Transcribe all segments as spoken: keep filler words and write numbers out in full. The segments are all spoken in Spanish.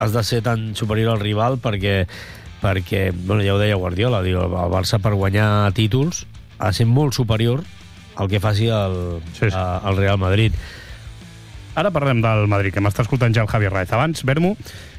has de ser tan superior al rival perquè, perquè bueno, ja ho deia Guardiola, diu, el Barça per guanyar títols ha de ser molt superior al que faci el, sí, sí. A, el Real Madrid. Ara parlem del Madrid, que m'està escoltant ja el Javier Raez. Abans, Bermu,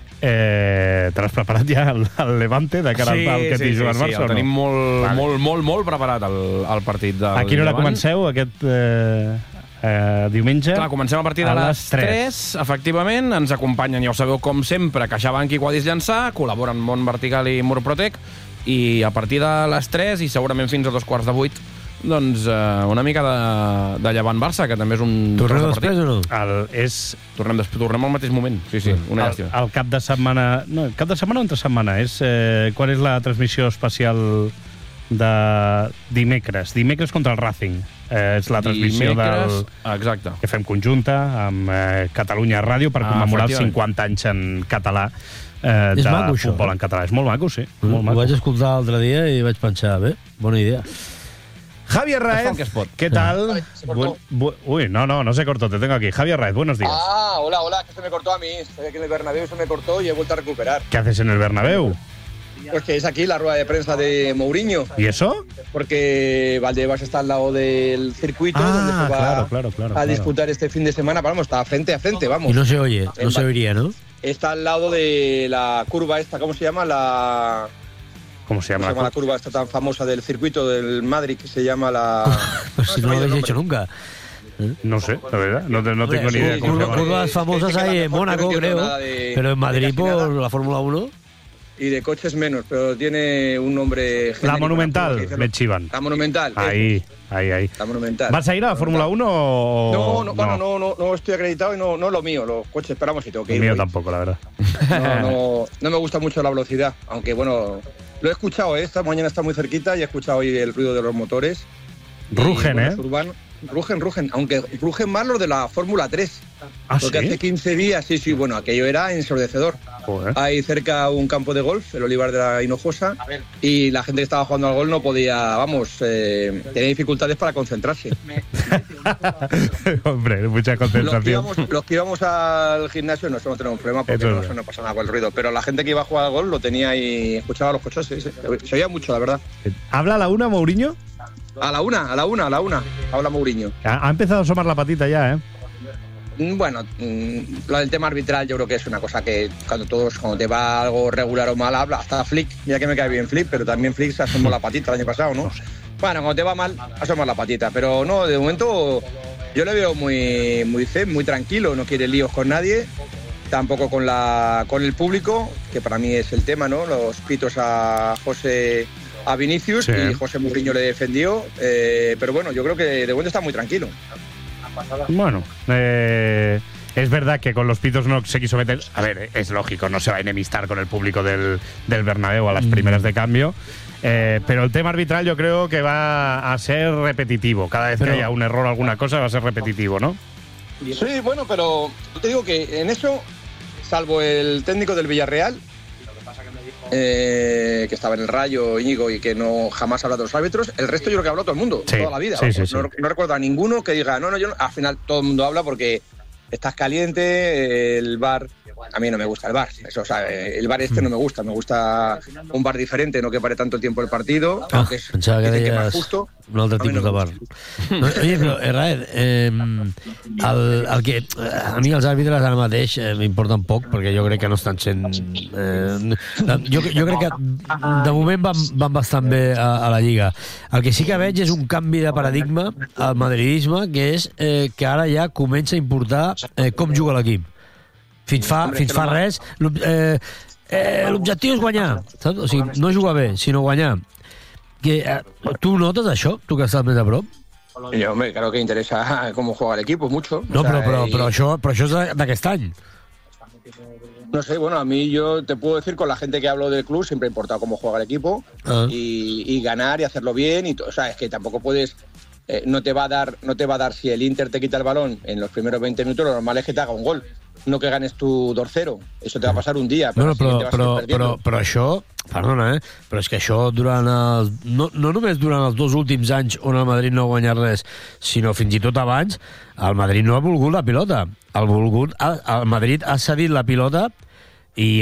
eh, te l'has preparat ja el, el Levante de cara sí, al que sí, t'hi juga sí, el Barça? Sí, el tenim molt, vale. molt, molt, molt preparat, el, el partit del A quina hora Llevant. comenceu aquest eh, eh, diumenge? Clar, comencem a partir de a les tres, efectivament. Ens acompanyen, ja ho sabeu, com sempre, CaixaBank i Quadis Llançà, col·laboren Mont Vertical i Murprotec, i a partir de les tres, i segurament fins a dos quarts de vuit, doncs uh, una mica de, de Llevant-Barça, que també és un... Tornem després o no? El, és... Tornem, després, tornem al mateix moment, sí, sí, una el, llàstima. El cap de setmana... No, cap de setmana o entre setmana? És, eh, quan és la transmissió especial de dimecres? Dimecres contra el Racing. Eh, és la transmissió dimecres, del... Exacte. Que fem conjunta amb eh, Catalunya Ràdio per ah, commemorar els cinquanta anys en català. Eh, és de maco, futbol això. En català. És molt maco, sí. Mm, molt maco. Ho vaig escoltar l'altre dia i vaig pensar, bé, bona idea. Javier Raez, ¿qué tal? Ay, se cortó. Bu bu uy, no, no, no se cortó, te tengo aquí. Javier Raez, buenos días. Ah, hola, hola, que se me cortó a mí. Estoy aquí en el Bernabéu, se me cortó y he vuelto a recuperar. ¿Qué haces en el Bernabéu? Pues que es aquí la rueda de prensa de Mourinho. ¿Y eso? Porque Valdebebas está al lado del circuito Ah, donde se va claro, claro, claro, a claro. disputar este fin de semana. Vamos, está frente a frente, vamos. Y no se oye, no se oiría, ¿no? Está al lado de la curva esta, ¿cómo se llama? La... ¿Cómo se llama, ¿Cómo se llama la curva esta tan famosa del circuito del Madrid que se llama la... Pues si no lo habéis hecho nunca. No sé, la verdad, no, no tengo Hombre, ni idea. sí, Cómo se llama. curvas famosas hay en Mónaco, creo, de, pero en Madrid por nada. la Fórmula uno. Y de coches menos, pero tiene un nombre genérico. La Monumental, la me chivan. La Monumental. Ahí, ahí, ahí. La Monumental. ¿Vas a ir a la Fórmula uno o...? No, no, bueno, no, no, no estoy acreditado y no, no es lo mío. Los coches esperamos y tengo que El ir. mío voy. tampoco, la verdad. No, no, no me gusta mucho la velocidad, aunque bueno, lo he escuchado, ¿eh? Esta mañana está muy cerquita y he escuchado hoy el ruido de los motores. Rugen, Y, bueno, ¿eh? es urbano. Rugen, rugen, aunque rugen más los de la Fórmula tres. ¿Ah, Porque sí? hace quince días, sí, sí, bueno, aquello era ensordecedor. Joder. Hay cerca un campo de golf, el Olivar de la Hinojosa, y la gente que estaba jugando al golf no podía, vamos, eh, tenía dificultades para concentrarse. Hombre, mucha Los que, concentración. íbamos, los que íbamos al gimnasio no, eso no tenemos problema porque Eso no, es. eso no pasa nada con el ruido, pero la gente que iba a jugar al golf lo tenía y escuchaba los coches, sí, sí, se oía mucho, la verdad. ¿Habla a la una, Mourinho? A la una, a la una, a la una, habla Mourinho. Ha, ha empezado a asomar la patita ya, ¿eh? Mm, Bueno, mm, lo del tema arbitral yo creo que es una cosa que cuando todos, cuando te va algo regular o mal, habla. Hasta Flick, ya que me cae bien Flick, pero también Flick se asomó la patita el año pasado, ¿no? Bueno, cuando te va mal, asomas la patita. Pero no, de momento yo le veo muy, muy zen, muy tranquilo, no quiere líos con nadie, tampoco con, la, con el público, que para mí es el tema, ¿no? Los pitos a José... a Vinicius, sí. Y José Mourinho le defendió, eh, pero bueno, yo creo que de momento está muy tranquilo. Bueno, eh, es verdad que con los pitos no se quiso meter. A ver, es lógico, no se va a enemistar con el público del, del Bernabéu a las primeras de cambio. Eh, pero el tema arbitral yo creo que va a ser repetitivo. Cada vez pero, que haya un error o alguna cosa va a ser repetitivo, ¿no? Sí, bueno, pero yo te digo que en eso, salvo el técnico del Villarreal, Eh, que estaba en el Rayo, Íñigo, y que no jamás habla de los árbitros, el resto yo creo que ha hablado todo el mundo, sí, toda la vida. Sí, sí, sí. No, no recuerdo a ninguno que diga, no, no, yo no. Al final todo el mundo habla porque estás caliente, el bar, a mí no me gusta el bar, eso, o sea, el bar este no me gusta, me gusta un bar diferente, no que pare tanto el tiempo el partido, Ah, aunque es, pensava que dicen que deies más justo. un altre a mi tipus no de me bar. gusta. No, oye, però, eh, Raed, eh, el, el que, a mi els àrbitres ara mateix eh, m'importen poc, perquè jo crec que no estan sent... Eh, jo, jo crec que de moment van, van bastant bé a, a la Lliga. El que sí que veig és un canvi de paradigma al madridisme, que és eh, que ara ja comença a importar eh, com juga l'equip. Fins fa, Hombre, fins fa res, eh, eh, l'objectiu és guanyar, saps? O sigui, no jugar bé, sinó guanyar. Que, eh, tu notes això, tu que estàs més a prop? Y, hombre, claro que interesa cómo juega el equipo, mucho. No, O sea, però, però, y- però, això, però això és d'aquest any. No sé, bueno, a mí yo te puedo decir con la gente que hablo del club siempre ha importado cómo juega el equipo Ah. y, y ganar y hacerlo bien y todo. O sea, es que tampoco puedes, eh, no te va a dar, no te va a dar si el Inter te quita el balón en los primeros veinte minutos, lo normal es que te haga un gol, no que ganes tu dos cero. Eso te va a pasar un día, pero, No, no, al siguiente però, vas a ir però, perdiendo. però, però això, perdona, eh? Però és que això durant el, no, no només durant els dos últims anys on el Madrid no ha guanyat res, sinó fins i tot abans, el Madrid no ha volgut la pilota. El, volgut, el Madrid ha cedit la pilota y